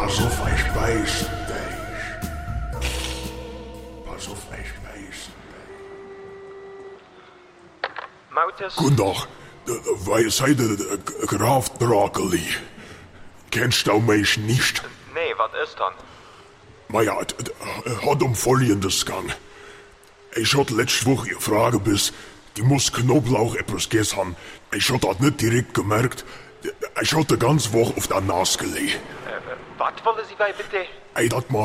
Pass auf, ich beiß dich. Pass auf, ich beiß dich. Mautis? Guten Tag. Weil seid ihr Graf Drakeli? Kennst du mich nicht? Nee, was ist dann? Maja, hat Folgendes gegangen. Ich hatte letzte Woche eine Frage bis, die muss Knoblauch etwas gegessen haben. Ich hatte das nicht direkt gemerkt. Ich hatte die ganze Woche auf der Nase gelegen. Was wollen Sie bei bitte? Ey, das mal